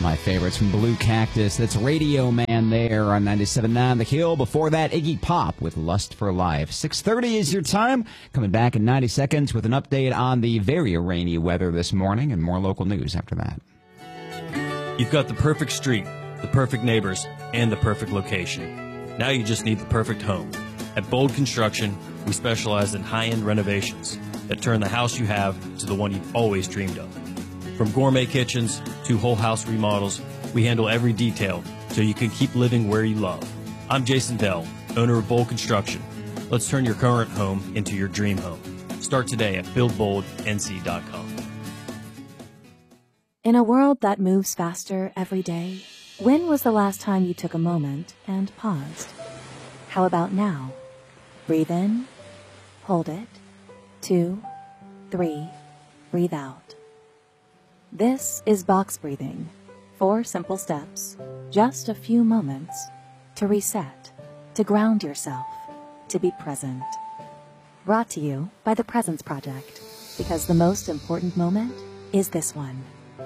My favorites from Blue Cactus. That's Radio Man there on 97.9 The Hill. Before that, Iggy Pop with Lust for Life. 6:30 is your time. Coming back in 90 seconds with an update on the very rainy weather this morning and more local news after that. You've got the perfect street, the perfect neighbors, and the perfect location. Now you just need the perfect home. At Bold Construction, we specialize in high-end renovations that turn the house you have to the one you've always dreamed of. From gourmet kitchens to whole house remodels, we handle every detail so you can keep living where you love. I'm Jason Dell, owner of Bold Construction. Let's turn your current home into your dream home. Start today at buildboldnc.com. In a world that moves faster every day, when was the last time you took a moment and paused? How about now? Breathe in, hold it, 2, 3, breathe out. This is box breathing. 4 simple steps, just a few moments to reset, to ground yourself, to be present. Brought to you by the Presence Project, because the most important moment is this one.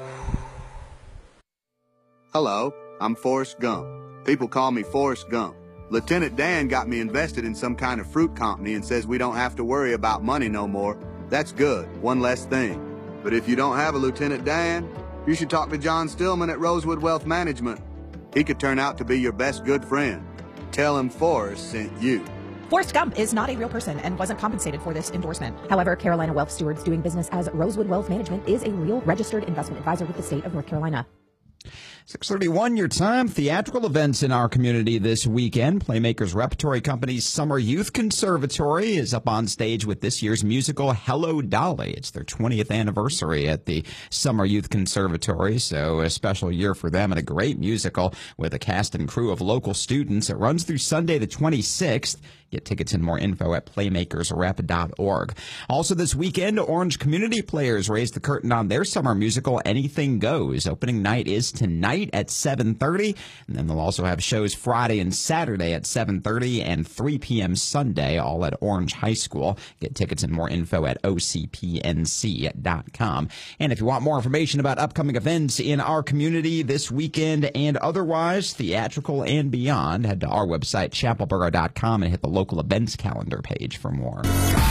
Hello, I'm Forrest Gump. People call me Forrest Gump. Lieutenant Dan got me invested in some kind of fruit company and says we don't have to worry about money no more. That's good, one less thing. But if you don't have a Lieutenant Dan, you should talk to John Stillman at Rosewood Wealth Management. He could turn out to be your best good friend. Tell him Forrest sent you. Forrest Gump is not a real person and wasn't compensated for this endorsement. However, Carolina Wealth Stewards doing business as Rosewood Wealth Management is a real registered investment advisor with the state of North Carolina. 6:31 your time. Theatrical events in our community this weekend. Playmakers Repertory Company's Summer Youth Conservatory is up on stage with this year's musical Hello Dolly. It's their 20th anniversary at the Summer Youth Conservatory, so a special year for them and a great musical with a cast and crew of local students. It runs through Sunday the 26th. Get tickets and more info at playmakersrep.org. Also this weekend, Orange Community Players raised the curtain on their summer musical Anything Goes. Opening night is tonight at 7:30, and then they'll also have shows Friday and Saturday at 7:30 and 3 p.m. Sunday, all at Orange High School. Get tickets and more info at ocpnc.com. And if you want more information about upcoming events in our community this weekend and otherwise, theatrical and beyond, head to our website, chapelboro.com, and hit the local events calendar page for more.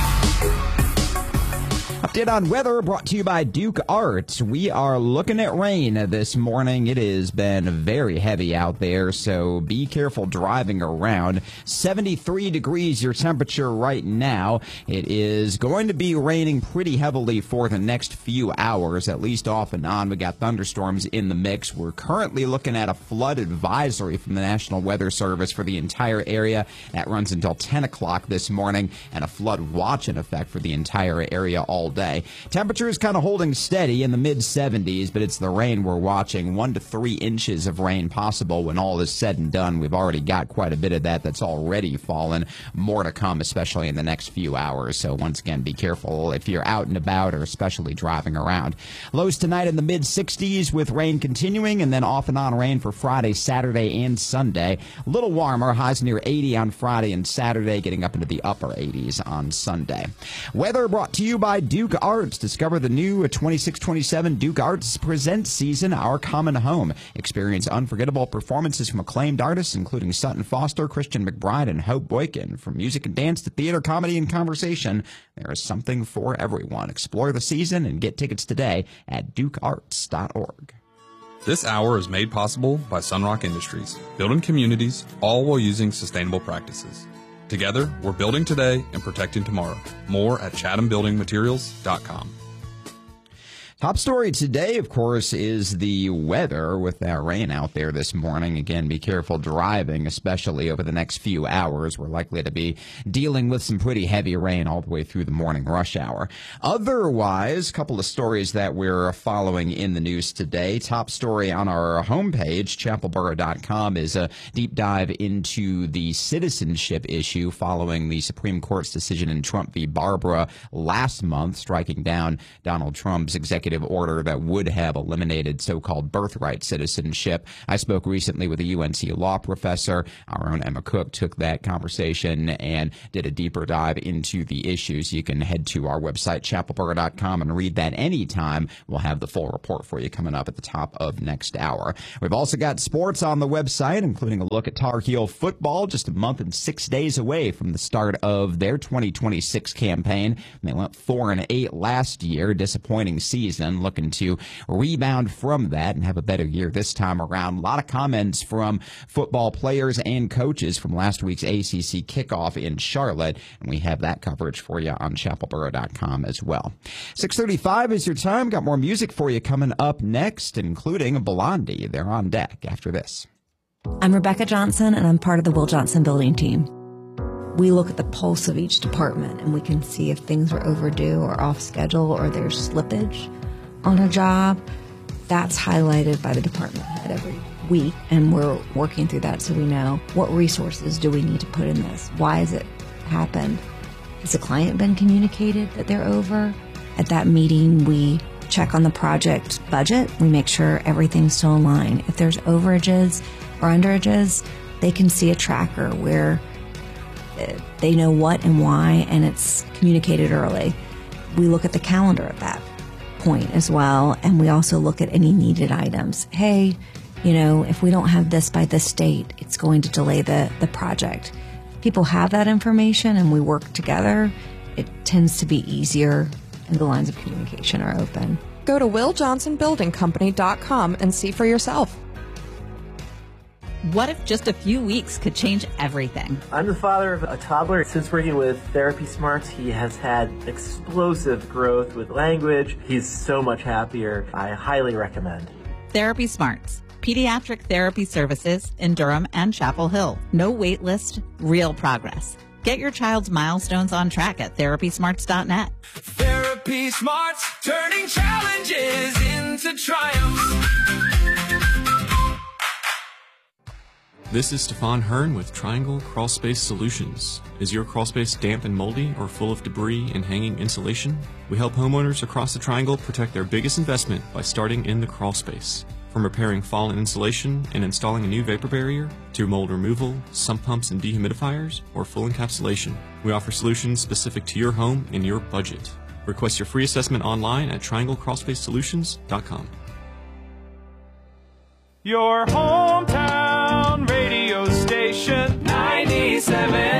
Update on weather brought to you by Duke Art. We are looking at rain this morning. It has been very heavy out there, so be careful driving around. 73 degrees your temperature right now. It is going to be raining pretty heavily for the next few hours, at least off and on. We got thunderstorms in the mix. We're currently looking at a flood advisory from the National Weather Service for the entire area. That runs until 10 o'clock this morning, and a flood watch in effect for the entire area all day. Temperature is kind of holding steady in the mid-70s, but it's the rain we're watching. 1 to 3 inches of rain possible when all is said and done. We've already got quite a bit of that's already fallen. More to come, especially in the next few hours. So once again, be careful if you're out and about or especially driving around. Lows tonight in the mid-60s with rain continuing, and then off and on rain for Friday, Saturday, and Sunday. A little warmer, highs near 80 on Friday and Saturday, getting up into the upper 80s on Sunday. Weather brought to you by Duke Arts. Discover the new 26-27 Duke Arts Presents season, Our Common Home. Experience unforgettable performances from acclaimed artists, including Sutton Foster, Christian McBride, and Hope Boykin. From music and dance to theater, comedy, and conversation, there is something for everyone. Explore the season and get tickets today at dukearts.org. This hour is made possible by Sunrock Industries, building communities, all while using sustainable practices. Together, we're building today and protecting tomorrow. More at chathambuildingmaterials.com. Top story today, of course, is the weather with that rain out there this morning. Again, be careful driving, especially over the next few hours. We're likely to be dealing with some pretty heavy rain all the way through the morning rush hour. Otherwise, a couple of stories that we're following in the news today. Top story on our homepage, chapelboro.com, is a deep dive into the citizenship issue following the Supreme Court's decision in Trump v. Barbara last month, striking down Donald Trump's executive executive order that would have eliminated so-called birthright citizenship. I spoke recently with a UNC law professor. Our own Emma Cook took that conversation and did a deeper dive into the issues. You can head to our website, chapelboro.com, and read that anytime. We'll have the full report for you coming up at the top of next hour. We've also got sports on the website, including a look at Tar Heel football, just a month and 6 days away from the start of their 2026 campaign. They went 4-8 last year, disappointing season, looking to rebound from that and have a better year this time around. A lot of comments from football players and coaches from last week's ACC kickoff in Charlotte, and we have that coverage for you on chapelboro.com as well. 6:35 is your time. Got more music for you coming up next, including Blondie. They're on deck after this. I'm Rebecca Johnson, and I'm part of the Will Johnson building team. We look at the pulse of each department, and we can see if things are overdue or off schedule or there's slippage on a job. That's highlighted by the department head every week, and we're working through that so we know what resources do we need to put in this. Why has it happened? Has the client been communicated that they're over? At that meeting, we check on the project budget. We make sure everything's still in line. If there's overages or underages, they can see a tracker where they know what and why, and it's communicated early. We look at the calendar at that point as well, and we also look at any needed items. Hey, if we don't have this by this date, it's going to delay the project. People have that information and we work together. It tends to be easier and the lines of communication are open. Go to WillJohnsonBuildingCompany.com and see for yourself. What if just a few weeks could change everything? I'm the father of a toddler. Since working with Therapy Smarts, he has had explosive growth with language. He's so much happier. I highly recommend. Therapy Smarts. Pediatric therapy services in Durham and Chapel Hill. No wait list, real progress. Get your child's milestones on track at therapysmarts.net. Therapy Smarts, turning challenges into triumphs. This is Stefan Hearn with Triangle Crawl Space Solutions. Is your crawl space damp and moldy or full of debris and hanging insulation? We help homeowners across the Triangle protect their biggest investment by starting in the crawl space. From repairing fallen insulation and installing a new vapor barrier, to mold removal, sump pumps and dehumidifiers, or full encapsulation, we offer solutions specific to your home and your budget. Request your free assessment online at trianglecrawlspacesolutions.com. Your hometown radio station, 97